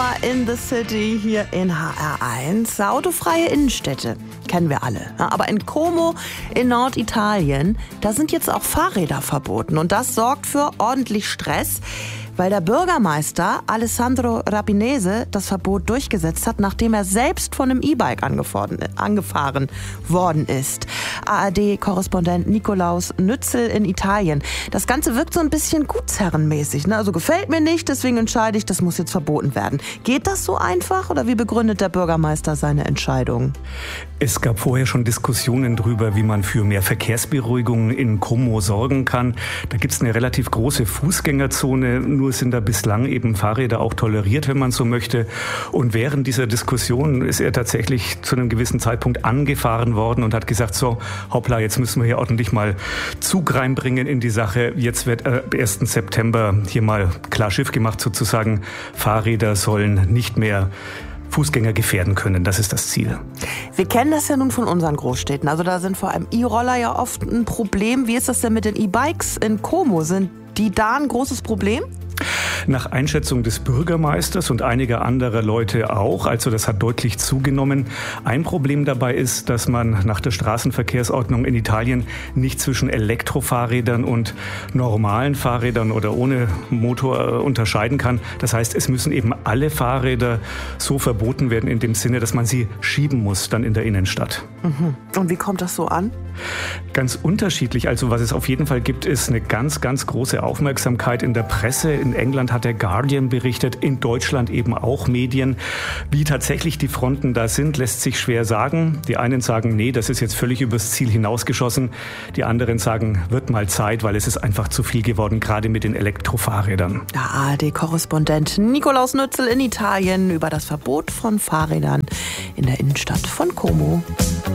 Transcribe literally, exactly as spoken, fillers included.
Summer in the City hier in H R eins. Autofreie Innenstädte kennen wir alle. Aber in Como in Norditalien, da sind jetzt auch Fahrräder verboten. Und das sorgt für ordentlich Stress, weil der Bürgermeister Alessandro Rapinese das Verbot durchgesetzt hat, nachdem er selbst von einem E-Bike angefahren worden ist. A R D-Korrespondent Nikolaus Nützel in Italien. Das Ganze wirkt so ein bisschen gutsherrenmäßig, ne? Also gefällt mir nicht, deswegen entscheide ich, das muss jetzt verboten werden. Geht das so einfach oder wie begründet der Bürgermeister seine Entscheidung? Es gab vorher schon Diskussionen darüber, wie man für mehr Verkehrsberuhigung in Como sorgen kann. Da gibt es eine relativ große Fußgängerzone, nur sind da bislang eben Fahrräder auch toleriert, wenn man so möchte. Und während dieser Diskussion ist er tatsächlich zu einem gewissen Zeitpunkt angefahren worden und hat gesagt, so, hoppla, jetzt müssen wir hier ordentlich mal Zug reinbringen in die Sache. Jetzt wird am ersten September hier mal klar Schiff gemacht sozusagen. Fahrräder sollen nicht mehr Fußgänger gefährden können. Das ist das Ziel. Wir kennen das ja nun von unseren Großstädten. Also da sind vor allem E-Roller ja oft ein Problem. Wie ist das denn mit den E-Bikes in Como? Sind die da ein großes Problem? Nach Einschätzung des Bürgermeisters und einiger anderer Leute auch. Also das hat deutlich zugenommen. Ein Problem dabei ist, dass man nach der Straßenverkehrsordnung in Italien nicht zwischen Elektrofahrrädern und normalen Fahrrädern oder ohne Motor unterscheiden kann. Das heißt, es müssen eben alle Fahrräder so verboten werden in dem Sinne, dass man sie schieben muss dann in der Innenstadt. Mhm. Und wie kommt das so an? Ganz unterschiedlich. Also was es auf jeden Fall gibt, ist eine ganz, ganz große Aufmerksamkeit in der Presse. In England hat der Guardian berichtet, in Deutschland eben auch Medien. Wie tatsächlich die Fronten da sind, lässt sich schwer sagen. Die einen sagen, nee, das ist jetzt völlig übers Ziel hinausgeschossen. Die anderen sagen, wird mal Zeit, weil es ist einfach zu viel geworden, gerade mit den Elektrofahrrädern. Der A R D-Korrespondent Nikolaus Nützel in Italien über das Verbot von Fahrrädern in der Innenstadt von Como.